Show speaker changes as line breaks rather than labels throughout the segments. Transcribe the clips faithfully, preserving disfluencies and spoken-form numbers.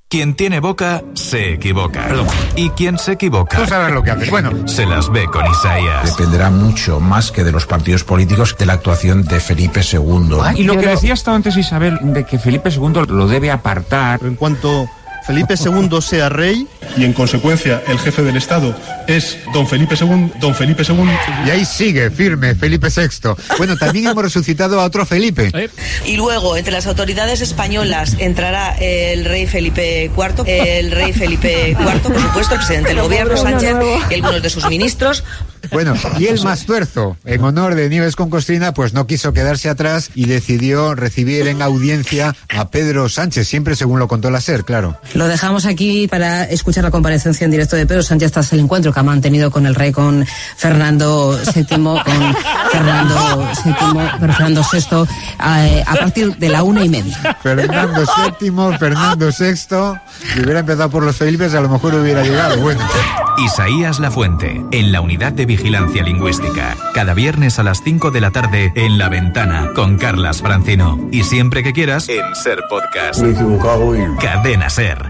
Quien tiene boca, se equivoca. Perdón. Y quien se equivoca...
Tú sabes lo que haces. Bueno,
se las ve con Isaías.
Dependerá mucho, más que de los partidos políticos, de la actuación de Felipe segundo.
y lo que decía hasta antes Isabel, de que Felipe segundo lo debe apartar.
En cuanto Felipe segundo sea rey...
Y en consecuencia el jefe del Estado es don Felipe segundo, don Felipe segundo.
Y ahí sigue, firme, Felipe sexto. Bueno, también hemos resucitado a otro Felipe.
¿Eh? Y luego, entre las autoridades españolas, entrará el rey Felipe cuarto, el rey Felipe cuarto, por supuesto, el presidente del gobierno, Sánchez, y algunos de sus ministros.
Bueno, y el más tuerzo, en honor de Nieves con Costrina, pues no quiso quedarse atrás y decidió recibir en audiencia a Pedro Sánchez, siempre según lo contó la SER, claro.
Lo dejamos aquí para escuchar la comparecencia en directo de Pedro Sánchez tras el encuentro que ha mantenido con el rey, con Fernando séptimo, con Fernando séptimo, con Fernando sexto, a, a partir de la una y media.
Fernando séptimo, Fernando sexto, si hubiera empezado por los Felipes a lo mejor hubiera llegado, bueno.
Isaías Lafuente, en la Unidad de Vigilancia Lingüística. Cada viernes a las cinco de la tarde en La Ventana con Carlas Francino. Y siempre que quieras en Ser Podcast.
Me he equivocado y...
Cadena Ser.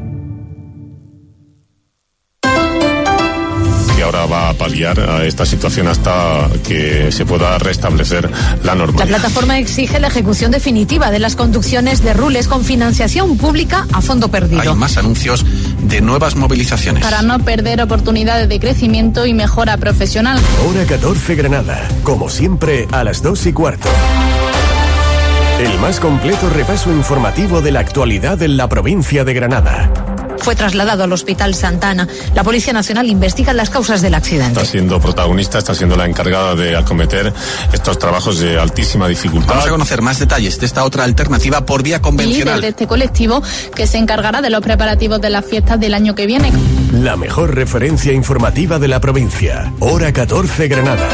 Y ahora va a paliar a esta situación hasta que se pueda restablecer la normalidad.
La plataforma exige la ejecución definitiva de las conducciones de Rules con financiación pública a fondo perdido.
Hay más anuncios de nuevas movilizaciones.
Para no perder oportunidades de crecimiento y mejora profesional.
Hora catorce Granada, como siempre a las dos y cuarto. El más completo repaso informativo de la actualidad en la provincia de Granada.
Fue trasladado al Hospital Santa Ana. La Policía Nacional investiga las causas del accidente.
Está siendo protagonista, está siendo la encargada de acometer estos trabajos de altísima dificultad.
Vamos a conocer más detalles de esta otra alternativa por vía convencional.
Líder de este colectivo que se encargará de los preparativos de las fiestas del año que viene.
La mejor referencia informativa de la provincia. Hora catorce Granada.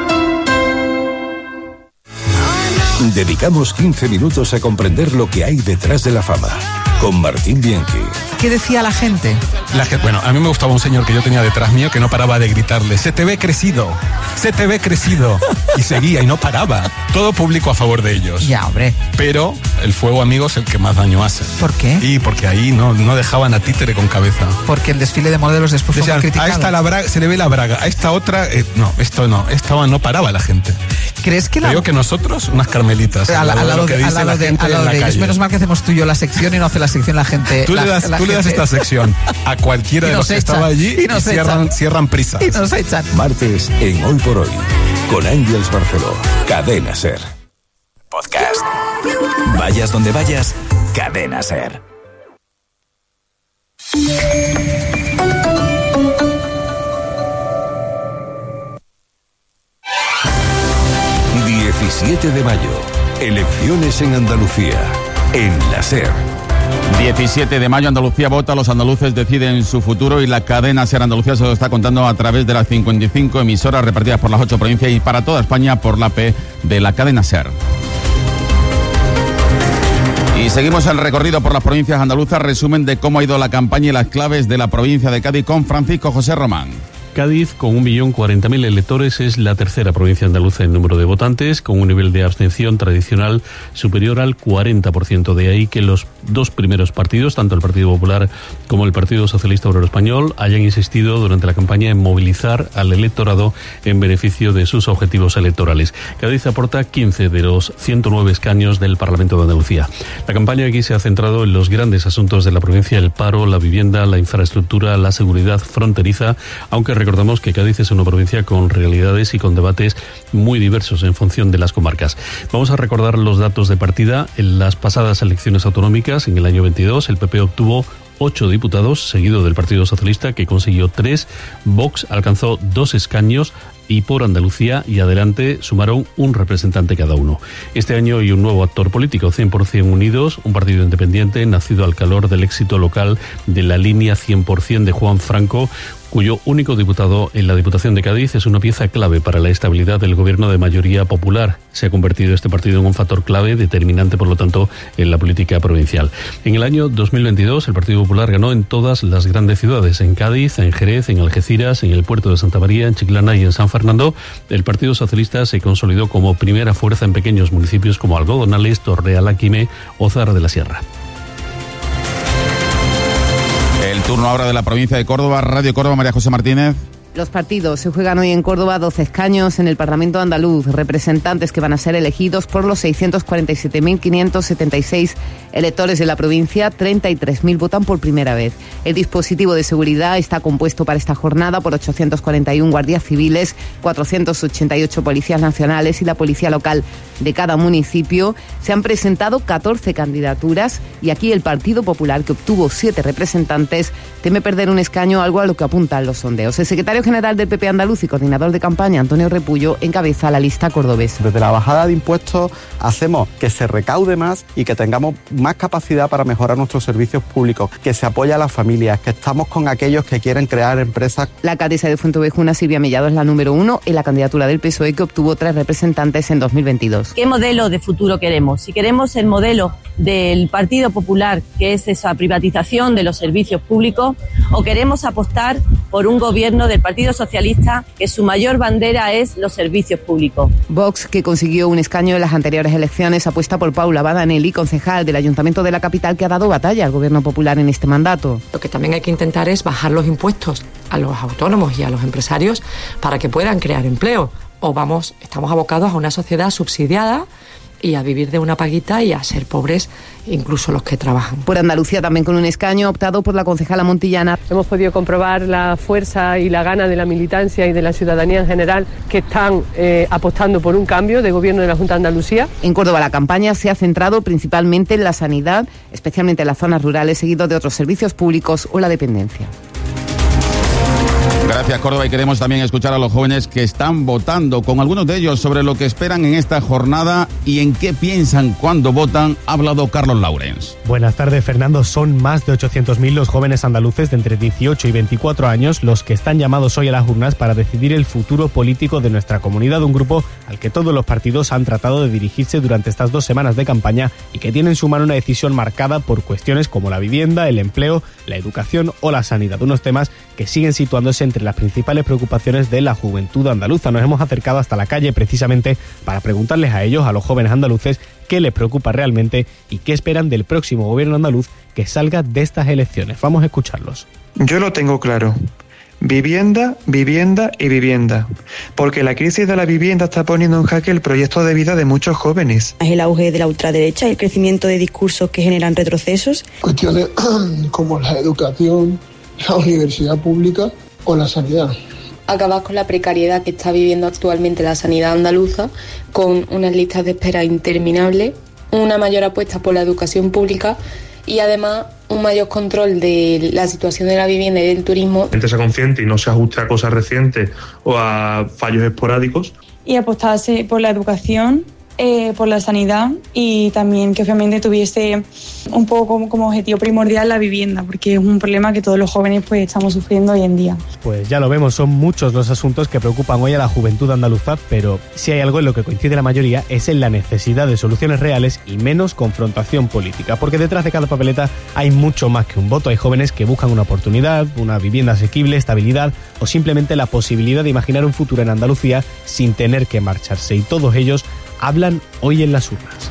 Dedicamos quince minutos a comprender lo que hay detrás de la fama. Con Martín Bianchi.
¿Qué decía la gente?
La gente, bueno, a mí me gustaba un señor que yo tenía detrás mío que no paraba de gritarle: se te ve crecido, se te ve crecido. Y seguía y no paraba. Todo público a favor de ellos.
Ya, hombre.
Pero el fuego amigo es el que más daño hace.
¿Por qué?
Y porque ahí no, no dejaban a títere con cabeza.
Porque el desfile de modelos después
Decían,
fue criticado.
a esta la braga, se le ve la braga, a esta otra, eh, no, esto no, esta no paraba la gente.
¿Crees que la...
Creo que nosotros, unas carmelitas.
Al lado de, al lado de, al lado de ellos. Menos mal que hacemos tú y yo la sección y no hace la sección la gente.
Tú,
la,
le, das,
la
tú
gente...
le das esta sección a cualquiera de los que estaba allí y, y cierran, cierran prisas.
Y nos echan.
Martes en Hoy por Hoy, con Ángeles Barceló. Cadena Ser.
Podcast. Vayas donde vayas, Cadena Ser.
diecisiete de mayo. Elecciones en Andalucía. En la Ser.
diecisiete de mayo, Andalucía vota, los andaluces deciden su futuro y la cadena Ser Andalucía se lo está contando a través de las cincuenta y cinco emisoras repartidas por las ocho provincias y para toda España por la P de la cadena Ser. Y seguimos el recorrido por las provincias andaluzas, resumen de cómo ha ido la campaña y las claves de la provincia de Cádiz con Francisco José Román.
Cádiz, con un millón cuarenta mil electores, es la tercera provincia andaluza en número de votantes, con un nivel de abstención tradicional superior al cuarenta por ciento. De ahí que los dos primeros partidos, tanto el Partido Popular como el Partido Socialista Obrero Español, hayan insistido durante la campaña en movilizar al electorado en beneficio de sus objetivos electorales. Cádiz aporta quince de los ciento nueve escaños del Parlamento de Andalucía. La campaña aquí se ha centrado en los grandes asuntos de la provincia: el paro, la vivienda, la infraestructura, la seguridad fronteriza, aunque recordamos que Cádiz es una provincia con realidades y con debates muy diversos en función de las comarcas. Vamos a recordar los datos de partida. En las pasadas elecciones autonómicas, en el año veintidós, el P P obtuvo ocho diputados, seguido del Partido Socialista, que consiguió tres. Vox alcanzó dos escaños y por Andalucía y Adelante sumaron un representante cada uno. Este año hay un nuevo actor político, cien por ciento Unidos, un partido independiente nacido al calor del éxito local de la línea cien por ciento de Juan Franco, cuyo único diputado en la Diputación de Cádiz es una pieza clave para la estabilidad del gobierno de mayoría popular. Se ha convertido este partido en un factor clave, determinante por lo tanto en la política provincial. En el año dos mil veintidós el Partido Popular ganó en todas las grandes ciudades, en Cádiz, en Jerez, en Algeciras, en el puerto de Santa María, en Chiclana y en San Fernando. El Partido Socialista se consolidó como primera fuerza en pequeños municipios como Algodonales, Torrealba, Quimé o Zara de la Sierra.
El turno ahora de la provincia de Córdoba, Radio Córdoba, María José Martínez.
Los partidos se juegan hoy en Córdoba doce escaños en el Parlamento andaluz, representantes que van a ser elegidos por los seiscientos cuarenta y siete mil quinientos setenta y seis electores de la provincia, treinta y tres mil votan por primera vez. El dispositivo de seguridad está compuesto para esta jornada por ochocientos cuarenta y uno guardias civiles, cuatrocientos ochenta y ocho policías nacionales y la policía local de cada municipio. Se han presentado catorce candidaturas y aquí el Partido Popular, que obtuvo siete representantes, teme perder un escaño, algo a lo que apuntan los sondeos. El secretario general del P P andaluz y coordinador de campaña, Antonio Repullo, encabeza la lista cordobesa.
Desde la bajada de impuestos hacemos que se recaude más y que tengamos más capacidad para mejorar nuestros servicios públicos, que se apoya a las familias, que estamos con aquellos que quieren crear empresas.
La alcaldesa de Fuenteovejuna, Silvia Mellado, es la número uno en la candidatura del P S O E, que obtuvo tres representantes en dos mil veintidós.
¿Qué modelo de futuro queremos? Si queremos el modelo del Partido Popular, que es esa privatización de los servicios públicos, o queremos apostar por un gobierno del Partido Socialista que su mayor bandera es los servicios públicos.
Vox, que consiguió un escaño en las anteriores elecciones, apuesta por Paula Badanelli, concejal del Ayuntamiento de la capital, que ha dado batalla al Gobierno Popular en este mandato.
Lo que también hay que intentar es bajar los impuestos a los autónomos y a los empresarios para que puedan crear empleo. O vamos, estamos abocados a una sociedad subsidiada y a vivir de una paguita y a ser pobres incluso los que trabajan.
Por Andalucía, también con un escaño optado por la concejala montillana.
Hemos podido comprobar la fuerza y la gana de la militancia y de la ciudadanía en general, que están eh, apostando por un cambio de gobierno de la Junta de Andalucía.
En Córdoba la campaña se ha centrado principalmente en la sanidad, especialmente en las zonas rurales, seguido de otros servicios públicos o la dependencia.
Gracias, Córdoba, y queremos también escuchar a los jóvenes que están votando, con algunos de ellos sobre lo que esperan en esta jornada y en qué piensan cuando votan. Ha hablado Carlos Laurens.
Buenas tardes, Fernando. Son más de ochocientos mil los jóvenes andaluces de entre dieciocho y veinticuatro años los que están llamados hoy a las urnas para decidir el futuro político de nuestra comunidad, un grupo al que todos los partidos han tratado de dirigirse durante estas dos semanas de campaña y que tiene en su mano una decisión marcada por cuestiones como la vivienda, el empleo, la educación o la sanidad, unos temas que siguen situándose entre las principales preocupaciones de la juventud andaluza. Nos hemos acercado hasta la calle precisamente para preguntarles a ellos, a los jóvenes andaluces, qué les preocupa realmente y qué esperan del próximo gobierno andaluz que salga de estas elecciones. Vamos a escucharlos.
Yo lo tengo claro. Vivienda, vivienda y vivienda. Porque la crisis de la vivienda está poniendo en jaque el proyecto de vida de muchos jóvenes.
El auge de la ultraderecha, el crecimiento de discursos que generan retrocesos.
Cuestiones como la educación, la universidad pública o la sanidad.
Acabar con la precariedad que está viviendo actualmente la sanidad andaluza, con unas listas de espera interminables, una mayor apuesta por la educación pública y además un mayor control de la situación de la vivienda y del turismo.
La gente sea consciente y no se ajuste a cosas recientes o a fallos esporádicos.
Y apostarse por la educación, eh, por la sanidad y también que obviamente tuviese un poco como, como objetivo primordial la vivienda, porque es un problema que todos los jóvenes pues estamos sufriendo hoy en día.
Pues ya lo vemos, son muchos los asuntos que preocupan hoy a la juventud andaluza, pero si hay algo en lo que coincide la mayoría es en la necesidad de soluciones reales y menos confrontación política, porque detrás de cada papeleta hay mucho más que un voto. Hay jóvenes que buscan una oportunidad, una vivienda asequible, estabilidad o simplemente la posibilidad de imaginar un futuro en Andalucía sin tener que marcharse, y todos ellos hablan hoy en las urnas.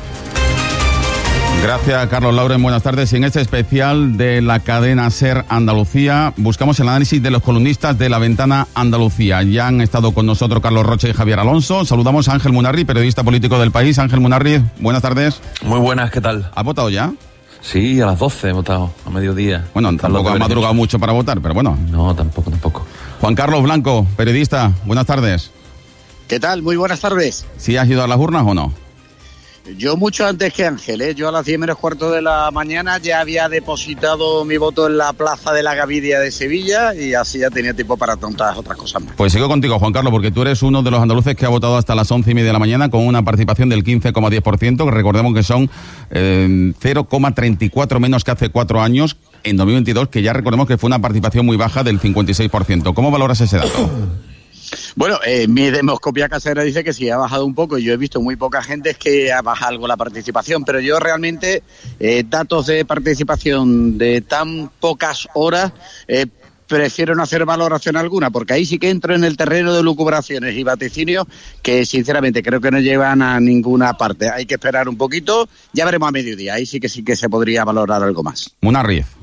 Gracias, Carlos Lauren. Buenas tardes. Y en este especial de la cadena SER Andalucía buscamos el análisis de los columnistas de La Ventana Andalucía. Ya han estado con nosotros Carlos Rocha y Javier Alonso. Saludamos a Ángel Munarriz, periodista político del País. Ángel Munarriz, buenas tardes.
Muy buenas, ¿qué tal?
¿Has votado ya?
Sí, a las doce he votado, a mediodía.
Bueno, tampoco ha madrugado mucho para votar, pero bueno.
No, tampoco, tampoco.
Juan Carlos Blanco, periodista, buenas tardes.
¿Qué tal? Muy buenas tardes.
¿Sí has ido a las urnas o no?
Yo mucho antes que Ángel, ¿eh? Yo a las diez menos cuarto de la mañana ya había depositado mi voto en la Plaza de la Gavidia de Sevilla y así ya tenía tiempo para tantas otras cosas más.
Pues sigo contigo, Juan Carlos, porque tú eres uno de los andaluces que ha votado hasta las once y media de la mañana con una participación del quince coma diez por ciento, que recordemos que son eh, cero coma treinta y cuatro menos que hace cuatro años, en dos mil veintidós, que ya recordemos que fue una participación muy baja del cincuenta y seis por ciento. ¿Cómo valoras ese dato?
Bueno, eh, mi demoscopia casera dice que sí ha bajado un poco y yo he visto muy poca gente que ha bajado algo la participación, pero yo realmente eh, datos de participación de tan pocas horas eh, prefiero no hacer valoración alguna, porque ahí sí que entro en el terreno de lucubraciones y vaticinios que sinceramente creo que no llevan a ninguna parte. Hay que esperar un poquito, ya veremos a mediodía, ahí sí que sí que se podría valorar algo más.
Munarriz.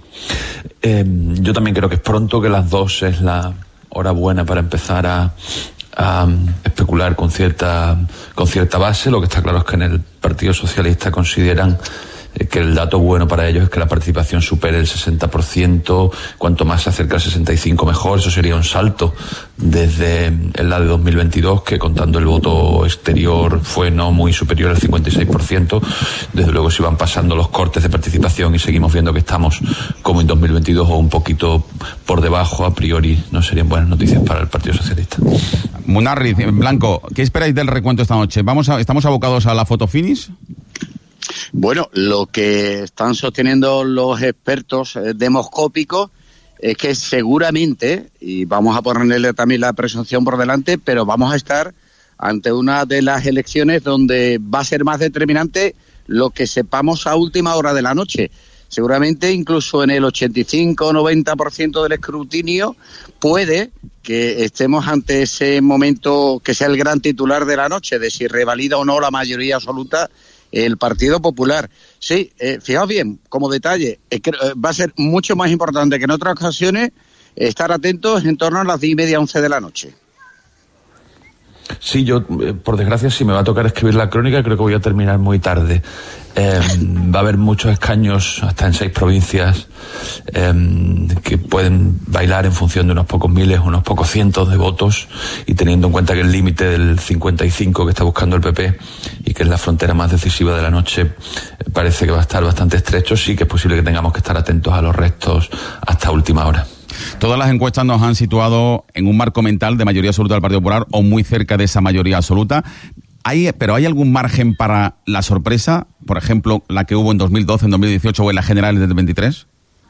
Eh, yo también creo que es pronto, que las dos es la hora buena para empezar a, a especular con cierta, con cierta base. Lo que está claro es que en el Partido Socialista consideran que el dato bueno para ellos es que la participación supere el sesenta por ciento, cuanto más se acerca al sesenta y cinco por ciento mejor. Eso sería un salto desde el de dos mil veintidós, que contando el voto exterior fue no muy superior al cincuenta y seis por ciento. Desde luego, si van pasando los cortes de participación y seguimos viendo que estamos como en dos mil veintidós o un poquito por debajo, a priori no serían buenas noticias para el Partido Socialista.
Munarriz, Blanco, ¿qué esperáis del recuento esta noche? ¿Vamos a, ¿Estamos abocados a la foto finish?
Bueno, lo que están sosteniendo los expertos demoscópicos es que seguramente, y vamos a ponerle también la presunción por delante, pero vamos a estar ante una de las elecciones donde va a ser más determinante lo que sepamos a última hora de la noche. Seguramente incluso en el ochenta y cinco o noventa por ciento del escrutinio puede que estemos ante ese momento que sea el gran titular de la noche, de si revalida o no la mayoría absoluta el Partido Popular. Sí, eh, fijaos bien, como detalle, eh, que, eh, va a ser mucho más importante que en otras ocasiones estar atentos en torno a las diez y media, once de la noche.
Sí, yo, eh, por desgracia, si me va a tocar escribir la crónica, creo que voy a terminar muy tarde. Eh, va a haber muchos escaños, hasta en seis provincias, eh, que pueden bailar en función de unos pocos miles, unos pocos cientos de votos, y teniendo en cuenta que el límite del cincuenta y cinco que está buscando el P P y que es la frontera más decisiva de la noche, eh, parece que va a estar bastante estrecho. Sí que es posible que tengamos que estar atentos a los restos hasta última hora.
Todas las encuestas nos han situado en un marco mental de mayoría absoluta del Partido Popular o muy cerca de esa mayoría absoluta. ¿Hay, pero hay algún margen para la sorpresa? Por ejemplo, la que hubo en dos mil doce, en dos mil dieciocho o en las generales del veintitrés.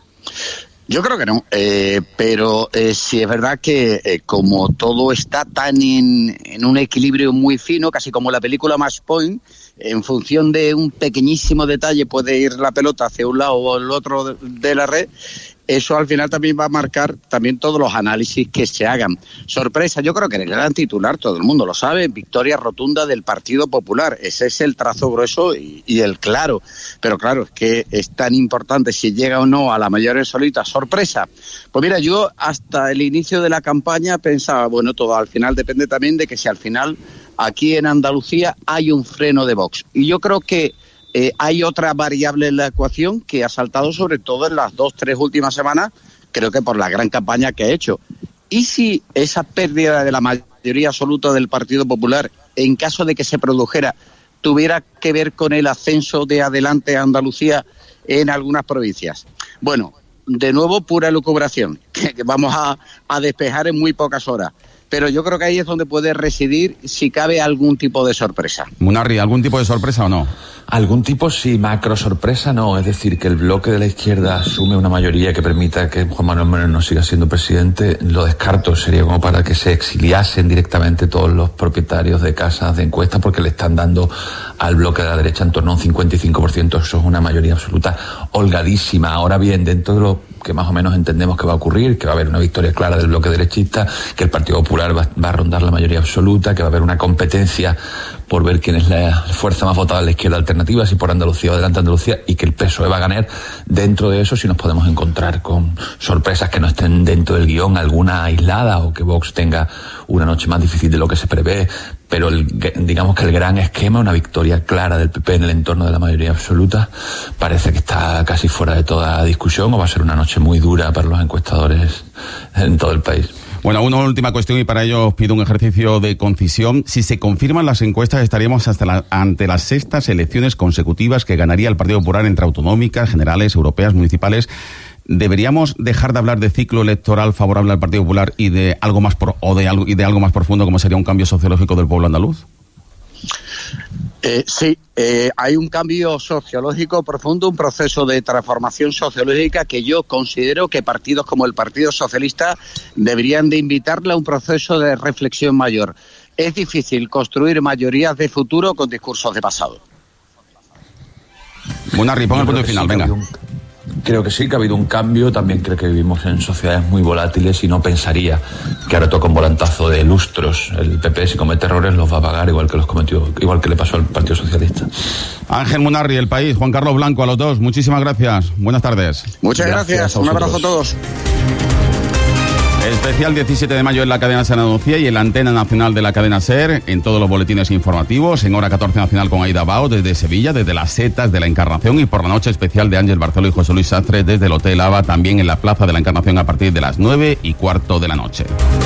Yo creo que no, eh, pero eh, sí es verdad que eh, como todo está tan en, en un equilibrio muy fino, casi como la película Match Point, en función de un pequeñísimo detalle puede ir la pelota hacia un lado o el otro de, de la red. Eso al final también va a marcar también todos los análisis que se hagan. Sorpresa, yo creo que en el gran titular, todo el mundo lo sabe, victoria rotunda del Partido Popular. Ese es el trazo grueso y, y el claro. Pero claro, es que es tan importante si llega o no a la mayoría absoluta. Sorpresa. Pues mira, yo hasta el inicio de la campaña pensaba, bueno, todo al final depende también de que si al final aquí en Andalucía hay un freno de Vox. Y yo creo que Eh, hay otra variable en la ecuación que ha saltado sobre todo en las dos, tres últimas semanas, creo que por la gran campaña que ha hecho. ¿Y si esa pérdida de la mayoría absoluta del Partido Popular, en caso de que se produjera, tuviera que ver con el ascenso de Adelante a Andalucía en algunas provincias? Bueno, de nuevo, pura elucubración, que, que vamos a, a despejar en muy pocas horas. Pero yo creo que ahí es donde puede residir, si cabe, algún tipo de sorpresa.
Munarri, ¿algún tipo de sorpresa o no?
Algún tipo sí, macro sorpresa no. Es decir, que el bloque de la izquierda asume una mayoría que permita que Juan Manuel Moreno siga siendo presidente, lo descarto. Sería como para que se exiliasen directamente todos los propietarios de casas de encuestas, porque le están dando al bloque de la derecha en torno a un cincuenta y cinco por ciento. Eso es una mayoría absoluta holgadísima. Ahora bien, dentro de lo que más o menos entendemos que va a ocurrir, que va a haber una victoria clara del bloque derechista, que el Partido Popular va, va a rondar la mayoría absoluta, que va a haber una competencia por ver quién es la fuerza más votada de la izquierda alternativa, si por Andalucía o Adelante Andalucía, y que el P S O E va a ganar. Dentro de eso sí nos podemos encontrar con sorpresas que no estén dentro del guión, alguna aislada, o que Vox tenga una noche más difícil de lo que se prevé, pero el, digamos que el gran esquema, una victoria clara del P P en el entorno de la mayoría absoluta, parece que está casi fuera de toda discusión, o va a ser una noche muy dura para los encuestadores en todo el país.
Bueno, una última cuestión, y para ello os pido un ejercicio de concisión. Si se confirman las encuestas, estaríamos hasta la, ante las sextas elecciones consecutivas que ganaría el Partido Popular entre autonómicas, generales, europeas, municipales. ¿Deberíamos dejar de hablar de ciclo electoral favorable al Partido Popular y de algo más por, o de algo y de algo más profundo, como sería un cambio sociológico del pueblo andaluz?
Eh, sí, eh, hay un cambio sociológico profundo, un proceso de transformación sociológica que yo considero que partidos como el Partido Socialista deberían de invitarle a un proceso de reflexión mayor. Es difícil construir mayorías de futuro con discursos de pasado.
Munarri, pon el punto final, venga.
Creo que sí, que ha habido un cambio. También creo que vivimos en sociedades muy volátiles y no pensaría que ahora toca un volantazo de lustros. El P P, si comete errores, los va a pagar igual que los cometió, igual que le pasó al Partido Socialista.
Ángel Munarri, El País, Juan Carlos Blanco, a los dos, muchísimas gracias. Buenas tardes.
Muchas gracias. gracias. Un abrazo a todos.
Especial diecisiete de mayo en la cadena SER Andalucía y en la antena nacional de la cadena SER, en todos los boletines informativos, en hora catorce nacional con Aida Bao desde Sevilla, desde las Setas de la Encarnación, y por la noche especial de Ángel Barceló y José Luis Sastre desde el Hotel Ava, también en la Plaza de la Encarnación a partir de las nueve y cuarto de la noche.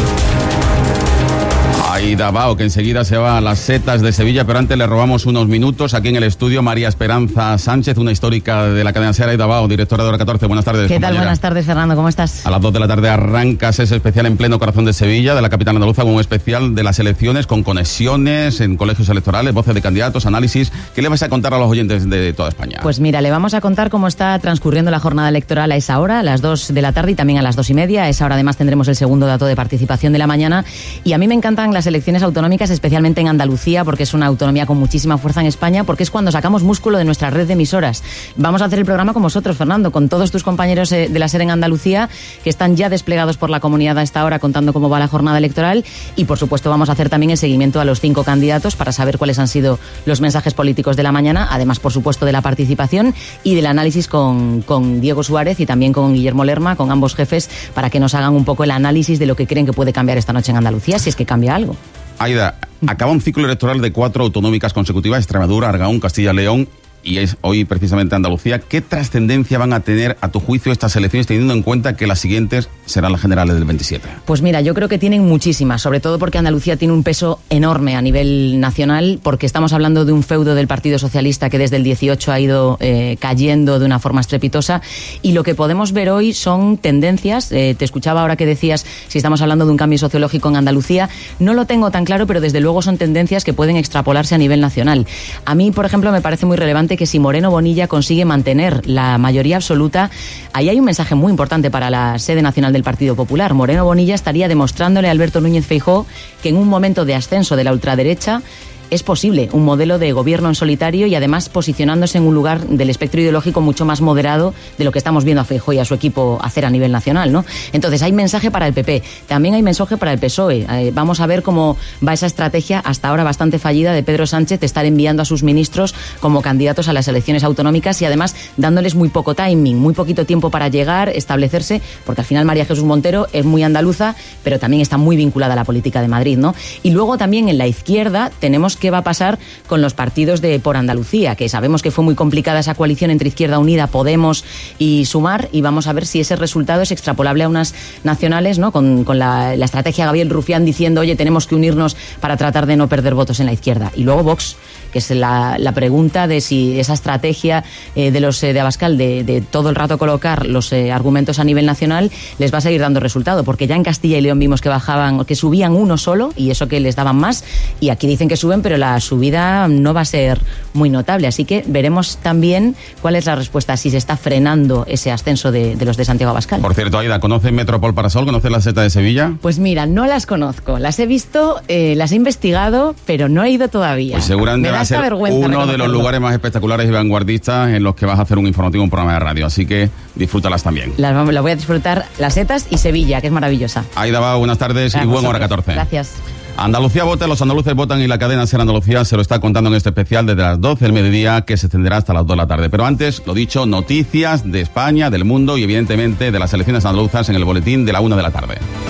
Aida Bao, que enseguida se va a las Setas de Sevilla, pero antes le robamos unos minutos aquí en el estudio. María Esperanza Sánchez, una histórica de la cadena SER. Aida Bao, directora de Hora catorce. Buenas tardes,
¿Qué
compañera?
tal? Buenas tardes, Fernando. ¿Cómo estás?
A las dos de la tarde arrancas ese especial en pleno corazón de Sevilla, de la capital andaluza, con un especial de las elecciones, con conexiones en colegios electorales, voces de candidatos, análisis. ¿Qué le vais a contar a los oyentes de toda España?
Pues mira, le vamos a contar cómo está transcurriendo la jornada electoral a esa hora, a las dos de la tarde y también a las dos y media. A esa hora además tendremos el segundo dato de participación de la mañana. Y a mí me encantan las elecciones autonómicas, especialmente en Andalucía, porque es una autonomía con muchísima fuerza en España, porque es cuando sacamos músculo de nuestra red de emisoras. Vamos a hacer el programa con vosotros, Fernando, con todos tus compañeros de la SER en Andalucía, que están ya desplegados por la comunidad a esta hora contando cómo va la jornada electoral, y por supuesto vamos a hacer también el seguimiento a los cinco candidatos para saber cuáles han sido los mensajes políticos de la mañana, además por supuesto de la participación y del análisis con, con Diego Suárez y también con Guillermo Lerma, con ambos jefes, para que nos hagan un poco el análisis de lo que creen que puede cambiar esta noche en Andalucía, si es que cambia algo.
Aida, acaba un ciclo electoral de cuatro autonómicas consecutivas, Extremadura, Aragón, Castilla y León, y es hoy precisamente Andalucía. ¿Qué trascendencia van a tener, a tu juicio, estas elecciones, teniendo en cuenta que las siguientes serán las generales del veintisiete?
Pues mira, yo creo que tienen muchísimas, sobre todo porque Andalucía tiene un peso enorme a nivel nacional, porque estamos hablando de un feudo del Partido Socialista que desde el dieciocho ha ido eh, cayendo de una forma estrepitosa, y lo que podemos ver hoy son tendencias. Eh, te escuchaba ahora que decías si estamos hablando de un cambio sociológico en Andalucía. No lo tengo tan claro, pero desde luego son tendencias que pueden extrapolarse a nivel nacional. A mí, por ejemplo, me parece muy relevante que si Moreno Bonilla consigue mantener la mayoría absoluta, ahí hay un mensaje muy importante para la sede nacional del Partido Popular. Moreno Bonilla estaría demostrándole a Alberto Núñez Feijóo que en un momento de ascenso de la ultraderecha es posible un modelo de gobierno en solitario, y además posicionándose en un lugar del espectro ideológico mucho más moderado de lo que estamos viendo a Feijóo y a su equipo hacer a nivel nacional, ¿no? Entonces hay mensaje para el P P, también hay mensaje para el P S O E. Eh, vamos a ver cómo va esa estrategia hasta ahora bastante fallida de Pedro Sánchez de estar enviando a sus ministros como candidatos a las elecciones autonómicas y además dándoles muy poco timing, muy poquito tiempo para llegar, establecerse, porque al final María Jesús Montero es muy andaluza, pero también está muy vinculada a la política de Madrid, ¿no? Y luego también en la izquierda tenemos qué va a pasar con los partidos de Por Andalucía, que sabemos que fue muy complicada esa coalición entre Izquierda Unida, Podemos y Sumar, y vamos a ver si ese resultado es extrapolable a unas nacionales, ¿no? Con, con la, la estrategia Gabriel Rufián diciendo, oye, tenemos que unirnos para tratar de no perder votos en la izquierda. Y luego Vox, que es la, la pregunta de si esa estrategia eh, de los eh, de Abascal de, de todo el rato colocar los eh, argumentos a nivel nacional les va a seguir dando resultado, porque ya en Castilla y León vimos que bajaban, que subían uno solo, y eso que les daban más, y aquí dicen que suben, pero la subida no va a ser muy notable, así que veremos también cuál es la respuesta, si se está frenando ese ascenso de, de los de Santiago Abascal.
Por cierto, Aida, ¿conoces Metropol Parasol? ¿Conoces la seta de Sevilla?
Pues mira, no las conozco, las he visto, eh, las he investigado, pero no he ido todavía.
Pues seguramente va a ser uno de los lugares más espectaculares y vanguardistas en los que vas a hacer un informativo, un programa de radio, así que disfrútalas también.
Las, las voy a disfrutar, las setas y Sevilla, que es maravillosa.
Aida Bao, buenas tardes. Gracias, y buen hora catorce.
Gracias.
Andalucía vota, los andaluces votan, y la cadena SER Andalucía se lo está contando en este especial desde las doce del mediodía, que se extenderá hasta las dos de la tarde. Pero antes, lo dicho, noticias de España, del mundo y evidentemente de las elecciones andaluzas en el boletín de la una de la tarde.